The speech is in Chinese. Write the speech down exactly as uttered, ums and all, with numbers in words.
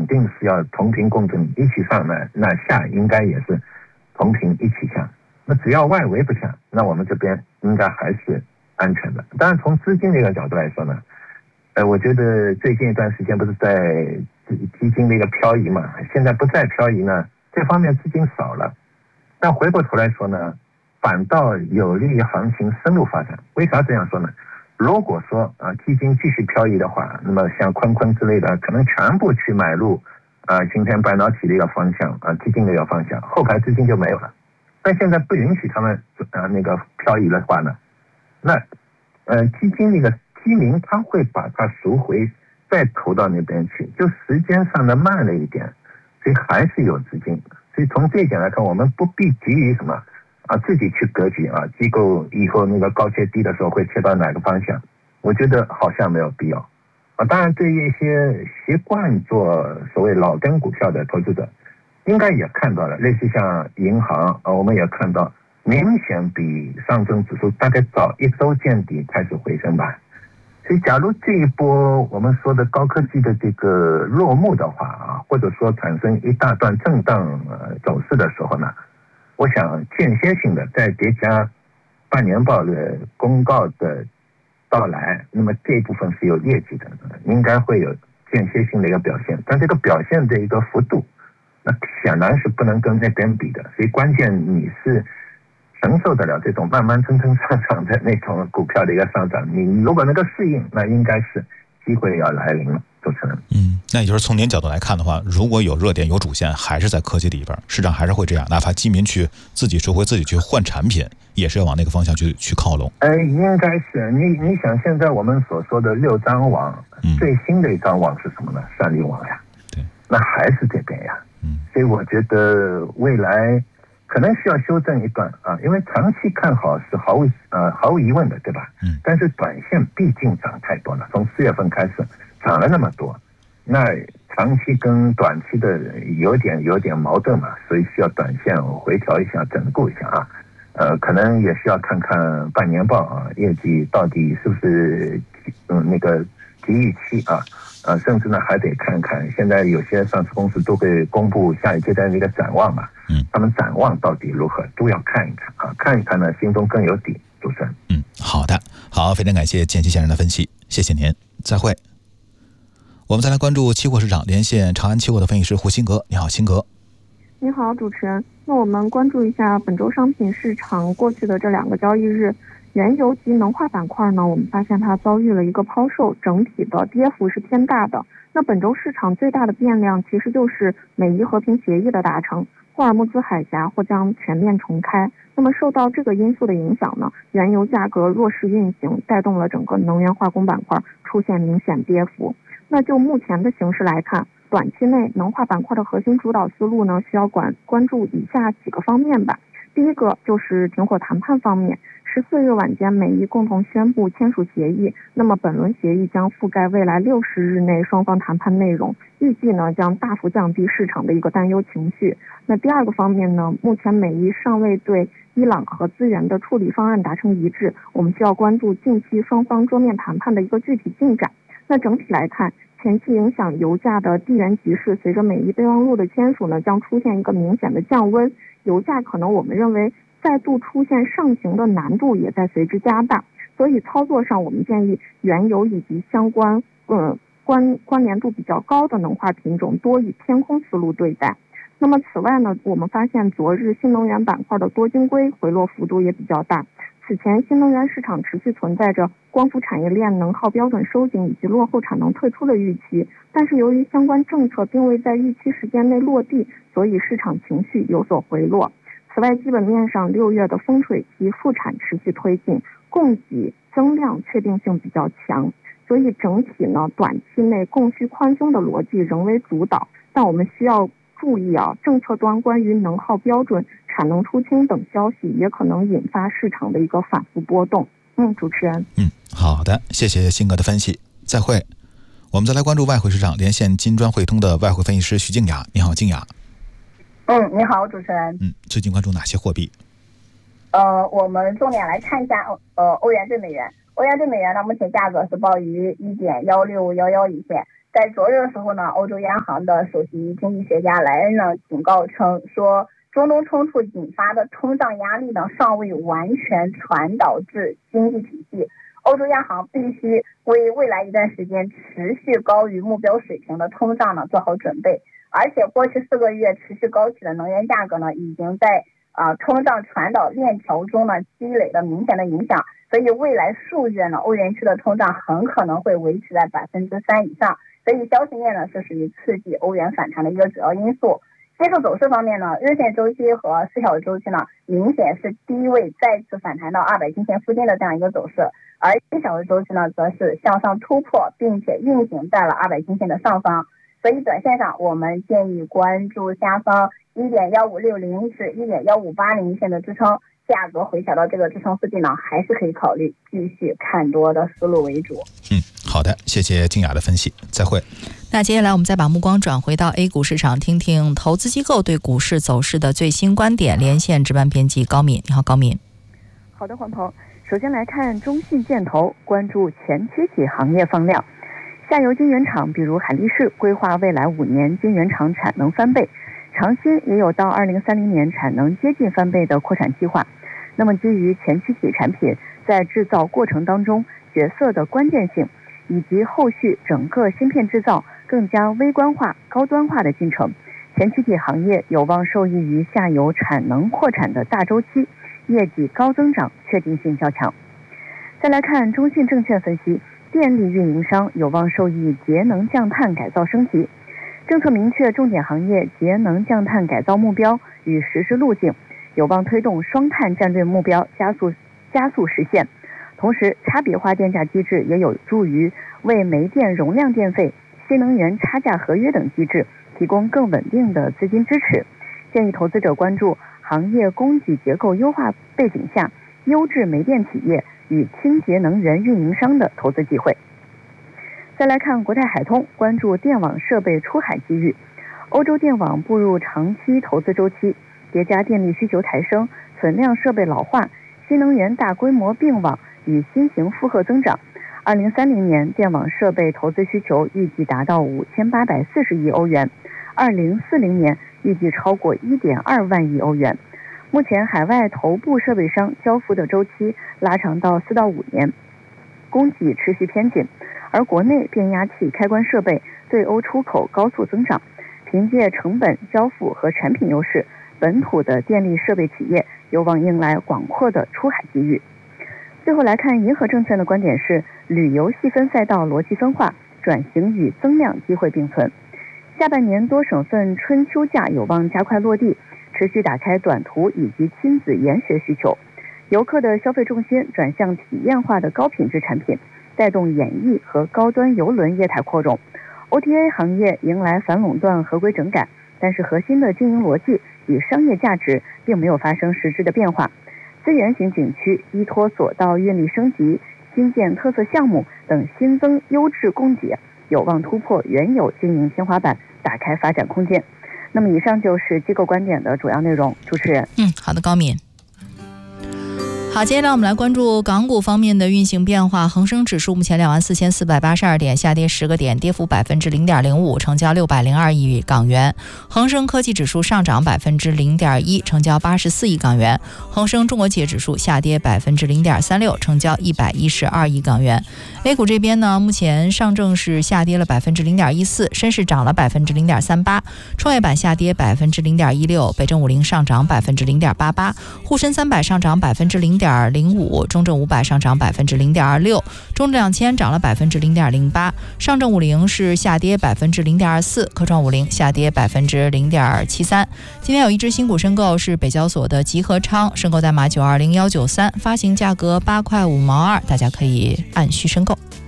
定是要同频共振一起上来，那下应该也是同频一起下。那只要外围不下，那我们这边应该还是安全的。当然从资金的一个角度来说呢，呃，我觉得最近一段时间不是在基金的一个漂移嘛，现在不再漂移呢，这方面资金少了。但回过头来说呢，反倒有利于行情深入发展。为啥这样说呢？如果说啊基金继续漂移的话，那么像坤坤之类的，可能全部去买入啊今天半导体的一个方向啊基金的一个方向，后排资金就没有了。但现在不允许他们啊那个漂移的话呢，那呃基金那个基民他会把它赎回，再投到那边去，就时间上的慢了一点，所以还是有资金。所以从这一点来看，我们不必急于什么啊自己去格局啊，机构以后那个高切低的时候会切到哪个方向，我觉得好像没有必要啊。当然，对于一些习惯做所谓老根股票的投资者，应该也看到了，类似像银行啊，我们也看到明显比上证指数大概早一周见底开始回升吧。所以，假如这一波我们说的高科技的这个落幕的话啊，或者说产生一大段震荡呃走势的时候呢，我想间歇性的再叠加半年报的公告的到来，那么这一部分是有业绩的，应该会有间歇性的一个表现，但这个表现的一个幅度，那显然是不能跟那边比的。所以关键你是承受得了这种慢慢蹭蹭上涨的那种股票的一个上涨，你如果能够适应，那应该是机会要来临了。主持人， 嗯，那也就是从您角度来看的话，如果有热点有主线，还是在科技里边，市场还是会这样，哪怕基民去自己收回自己去换产品，也是要往那个方向去去靠拢。 哎，应该是你你想现在我们所说的六张网，嗯、最新的一张网是什么呢？算力网呀， 对， 那还是这边呀， 嗯， 所以我觉得未来可能需要修正一段啊，因为长期看好是毫无呃毫无疑问的，对吧？ 嗯， 但是短线毕竟涨太多了，从四月份开始涨了那么多，那长期跟短期的有点有点矛盾嘛，所以需要短线回调一下，整固一下啊。呃，可能也需要看看半年报啊，业绩到底是不是嗯那个及预期啊。呃，甚至呢还得看看，现在有些上市公司都会公布下一阶段的一个展望嘛， 嗯， 他们展望到底如何，都要看一看啊，看一看呢，心中更有底。主持人， 嗯，好的，好，非常感谢建奇先生的分析，谢谢您，再会。我们再来关注期货市场，连线长安期货的分析师胡新格，你好，新格。 你好，主持人。那我们关注一下本周商品市场过去的这两个交易日。原油及能化板块呢，我们发现它遭遇了一个抛售，整体的跌幅是偏大的。那本周市场最大的变量其实就是美伊和平协议的达成，霍尔木兹海峡或将全面重开。那么受到这个因素的影响呢，原油价格弱势运行，带动了整个能源化工板块出现明显跌幅。那就目前的形势来看，短期内能化板块的核心主导思路呢，需要关关注以下几个方面吧。第一个就是停火谈判方面，十四日晚间美伊共同宣布签署协议，那么本轮协议将覆盖未来六十日内双方谈判内容，预计呢将大幅降低市场的一个担忧情绪。那第二个方面呢，目前美伊尚未对伊朗核资源的处理方案达成一致，我们需要关注近期双方桌面谈判的一个具体进展。那整体来看，前期影响油价的地缘局势随着美伊备忘录的签署呢，将出现一个明显的降温，油价可能我们认为再度出现上行的难度也在随之加大，所以操作上我们建议原油以及相关呃关关联度比较高的能化品种多以偏空思路对待。那么此外呢，我们发现昨日新能源板块的多晶硅回落幅度也比较大。此前新能源市场持续存在着光伏产业链能耗标准收紧以及落后产能退出的预期，但是由于相关政策并未在预期时间内落地，所以市场情绪有所回落。此外，基本面上六月的丰水期复产持续推进，供给增量确定性比较强，所以整体呢，短期内供需宽松的逻辑仍为主导，但我们需要注意啊，政策端关于能耗标准、产能出清等消息也可能引发市场的一个反复波动。嗯，主持人。 嗯，好的，谢谢新哥的分析，再会。我们再来关注外汇市场，连线金砖汇通的外汇分析师徐静雅，你好，静雅。 嗯，你好，主持人。 嗯，最近关注哪些货币？ 呃，我们重点来看一下呃欧元对美元。欧元对美元呢，目前价格是报于一点幺六幺幺一线。在在昨日的时候呢，欧洲央行的首席经济学家莱恩呢警告称说，中东冲突引发的通胀压力呢尚未完全传导至经济体系，欧洲央行必须为未来一段时间持续高于目标水平的通胀呢做好准备。而且过去四个月持续高企的能源价格呢，已经在啊、呃、通胀传导链条中呢积累了明显的影响，所以未来数月呢，欧元区的通胀很可能会维持在百分之三以上。所以消息面呢是属于刺激欧元反弹的一个主要因素。技术走势方面呢，日线周期和四小时周期呢明显是低位再次反弹到二百均线附近的这样一个走势，而一小时周期呢则是向上突破，并且运行在了二百均线的上方。所以短线上我们建议关注下方 一点一五六零 至 一点一五八零 线的支撑，价格回调到这个支撑附近呢，还是可以考虑继续看多的思路为主。 嗯，好的，谢谢静雅的分析，再会。 那接下来我们再把目光转回到 A 股市场，听听投资机构对股市走势的最新观点。连线值班编辑高敏，你好，高敏。 好的，黄鹏。首先来看中信建投，关注前期企行业放量。下游晶圆厂比如海力士规划未来五年晶圆厂产能翻倍，长鑫也有到二零三零年产能接近翻倍的扩产计划。那么基于前期企产品在制造过程当中角色的关键性，以及后续整个芯片制造更加微观化、高端化的进程，前期体行业有望受益于下游产能扩产的大周期，业绩高增长确定性较强。再来看中信证券分析，电力运营商有望受益节能降碳改造升级，政策明确重点行业节能降碳改造目标与实施路径，有望推动双碳战略目标加速加速实现。同时，差别化电价机制也有助于为煤电容量电费、新能源差价合约等机制提供更稳定的资金支持。建议投资者关注行业供给结构优化背景下，优质煤电企业与清洁能源运营商的投资机会。再来看国泰海通，关注电网设备出海机遇。欧洲电网步入长期投资周期，叠加电力需求抬升、存量设备老化、新能源大规模并网与新型负荷增长，二零三零年电网设备投资需求预计达到五千八百四十亿欧元，二零四零年预计超过一点二万亿欧元。目前海外头部设备商交付的周期拉长到四到五年，供给持续偏紧，而国内变压器开关设备对欧出口高速增长，凭借成本、交付和产品优势，本土的电力设备企业有望迎来广阔的出海机遇。最后来看银河证券的观点是，旅游细分赛道逻辑分化，转型与增量机会并存。下半年多省份春秋假有望加快落地，持续打开短途以及亲子研学需求，游客的消费重心转向体验化的高品质产品，带动演艺和高端邮轮业态扩容。 O T A 行业迎来反垄断合规整改，但是核心的经营逻辑与商业价值并没有发生实质的变化。资源型景区依托索道运力升级、新建特色项目等新增优质供给，有望突破原有经营天花板，打开发展空间。那么以上就是机构观点的主要内容。主持人， 嗯，好的，高敏。好，接下来我们来关注港股方面的运行变化。恒生指数目前两万四千四百八十二点，下跌十个点，跌幅百分之零点零五，成交六百零二亿港元。恒生科技指数上涨百分之零点一，成交八十四亿港元。恒生中国企业指数下跌百分之零点三六，成交一百一十二亿港元。A 股这边呢，目前上证是下跌了百分之零点一四，深市涨了百分之零点三八，创业板下跌百分之零点一六，北证五零上涨百分之零点八八，沪深三百上涨百分之零点零五，中证五百上涨百分之零点二六，中证两千涨了百分之零点零八，上证五零是下跌百分之零点二四，科创五零下跌百分之零点七三。今天有一只新股申购是北交所的集合昌，申购代码九二零一九三，发行价格八块五毛二，大家可以按需申购。